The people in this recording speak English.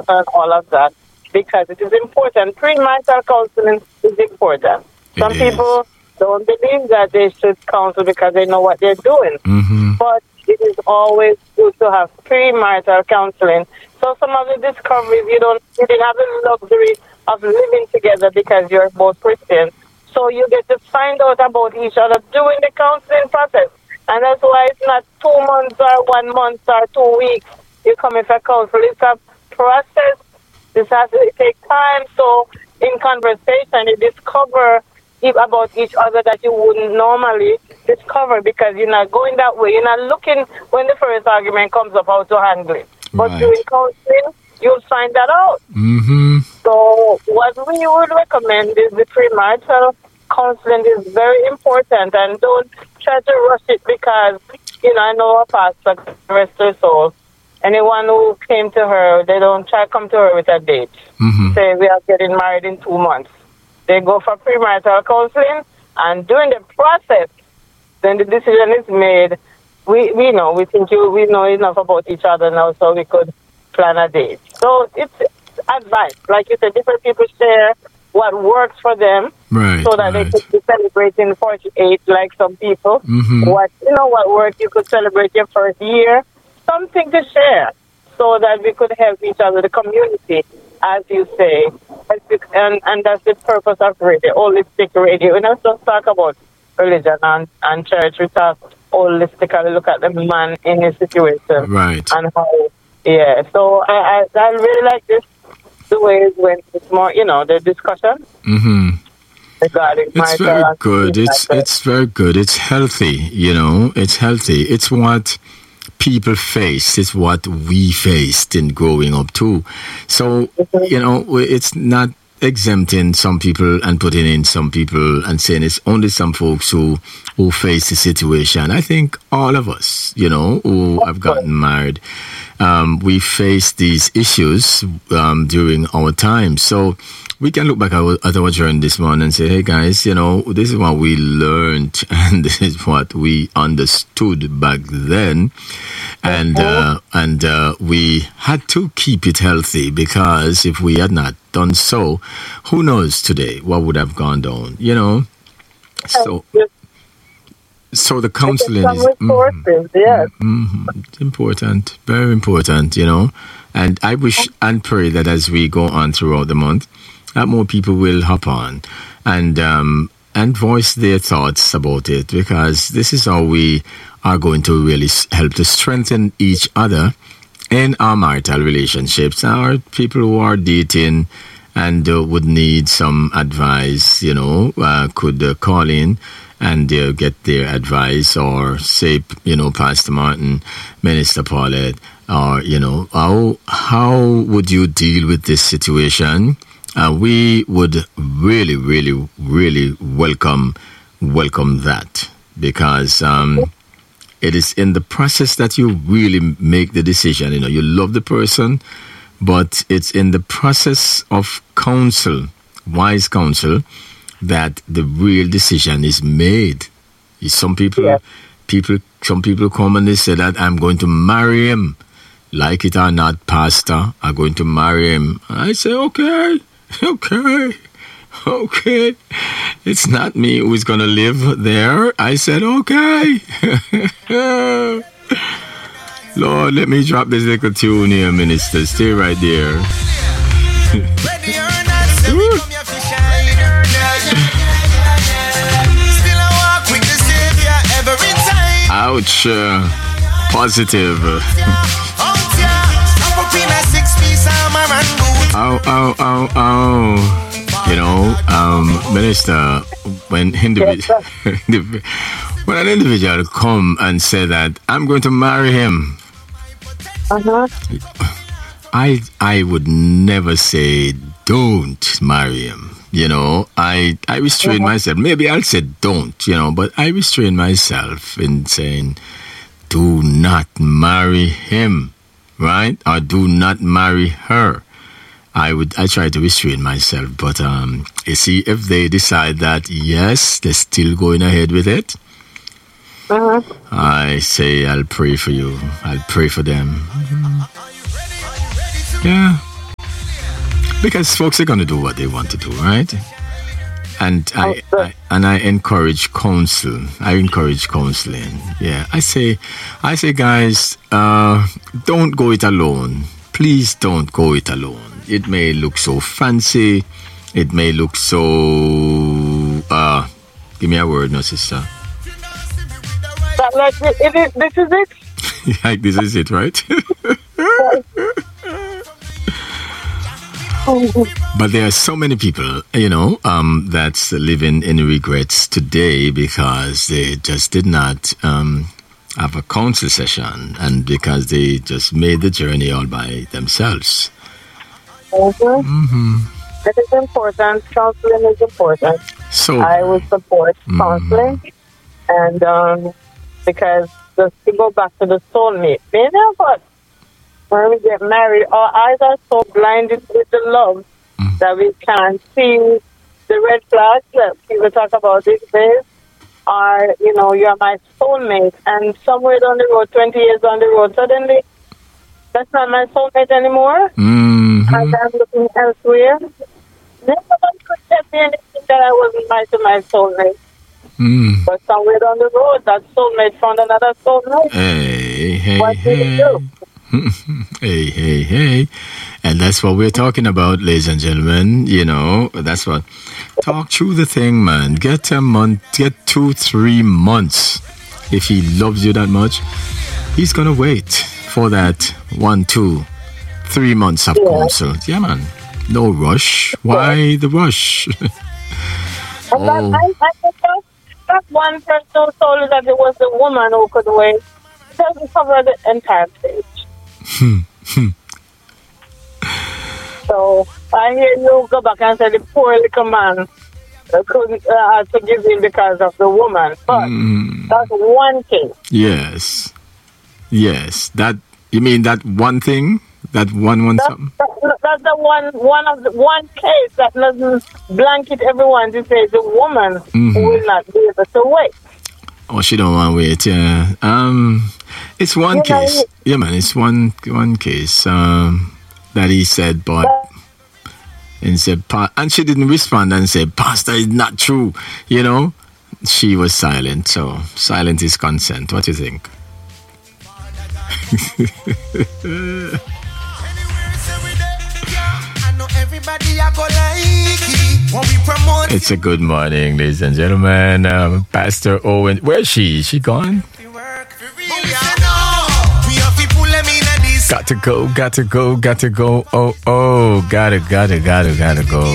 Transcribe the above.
and all of that, because it is important. Premarital counseling is important. Some people don't believe that they should counsel because they know what they're doing. But it is always good to have premarital counseling. So some of the discoveries, you didn't have the luxury of living together because you're both Christians. So you get to find out about each other during the counseling process. And that's why it's not 2 months or 1 month or 2 weeks. You come in for counsel. It's a process. This has to take time. So in conversation, you discover about each other that you wouldn't normally discover because you're not going that way. You're not looking when the first argument comes up how to handle it. But during counseling, you'll find that out. So what we would recommend is the premarital counseling is very important, and don't try to rush it because, I know a pastor, rest her soul, anyone who came to her, they don't try to come to her with a date. Say, we are getting married in 2 months. They go for premarital counseling, and during the process, then the decision is made. We know enough about each other now, so we could plan a date. So it's advice. Like you said, different people share what works for them, so that they could be celebrating 48 like some people. What works, you could celebrate your first year, something to share, so that we could help each other, the community, as you say. And that's the purpose of radio, holistic radio. We don't just talk about religion and church. We talk holistically, look at the man in his situation. Right. And how, so I really like this, the way it went. It's more, the discussion. Regarding it's very good. It's very good. It's healthy, It's healthy. It's what people face. It's what we faced in growing up too. So, it's not exempting some people and putting in some people and saying it's only some folks who face the situation. I think all of us, who have gotten married, we face these issues during our time. So we can look back at our journey this morning and say, hey guys, this is what we learned and this is what we understood back then. And we had to keep it healthy, because if we had not done so, who knows today what would have gone down, So the counseling is important, very important, And I wish and pray that as we go on throughout the month, that more people will hop on and voice their thoughts about it, because this is how we are going to really help to strengthen each other in our marital relationships. Our people who are dating and would need some advice, could call in and get their advice, or say, Pastor Martin, Minister Paulette, or, how would you deal with this situation? We would really, really, really welcome that, because it is in the process that you really make the decision. You love the person, but it's in the process of counsel, wise counsel, that the real decision is made. Some people come and they say that I'm going to marry him, like it or not, Pastor, I'm going to marry him. I say, okay. It's not me who's going to live there. I said, okay. Lord, let me drop this little tune here, minister. Stay right there. Ouch. Positive. Ow. Minister, when when an individual come and say that I'm going to marry him, I would never say don't marry him. I restrain myself. Maybe I'll say don't, but I restrain myself in saying do not marry him, right? Or do not marry her. I try to restrain myself, but you see, if they decide that yes, they're still going ahead with it, I say I'll pray for you. I'll pray for them. Yeah. Because folks are going to do what they want to do, right? And I encourage counsel. I encourage counseling. Yeah, I say, guys, don't go it alone. Please don't go it alone. It may look so fancy. It may look so. Give me a word, no, sister. This is it. Like this is it, right? But there are so many people, that's living in regrets today because they just did not have a counsel session and because they just made the journey all by themselves. It is important. Counseling is important. So I would support counseling, and because just to go back to the soulmate, but when we get married, our eyes are so blinded with the love that we can't see the red flags that people talk about these days. Or, you're my soulmate, and somewhere down the road, 20 years down the road, suddenly, that's not my soulmate anymore. And I'm looking elsewhere. Nobody could tell me anything that I wasn't to my soulmate. But somewhere down the road, that soulmate found another soulmate. Hey, what do you do? Hey. And that's what we're talking about, ladies and gentlemen. That's what. Talk through the thing, man. Get a month, get 2-3 months. If he loves you that much, he's going to wait for that 1-2-3 months of counsel. Yeah, man. No rush. Why the rush? That one person who told you that it was the woman who could wait. It doesn't cover the entire stage. So I hear you go back and say the poor little man couldn't forgive him because of the woman. But that's one case. Yes. That you mean that one thing? That one something? That's the one case that doesn't blanket everyone to say the woman will not be able to wait. Oh, she don't want to wait, yeah. It's one case. Yeah, man, it's one case that he said, but and said, and she didn't respond and said, Pastor, it's not true. She was silent. So silent is consent. What do you think? It's a good morning, ladies and gentlemen. Pastor Owen, where is she? Is she gone? Got to go. Oh, gotta go.